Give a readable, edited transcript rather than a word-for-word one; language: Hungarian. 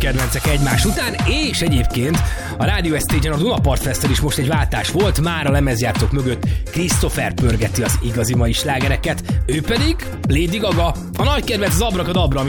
kedvencek egymás után, és egyébként a Rádió Estégen a Dunapart Festen is most egy váltás volt, már a lemezjátszók mögött Christopher pörgeti az igazi mai slágereket, ő pedig Lady Gaga. A nagy kedvenc az Abrakadabra,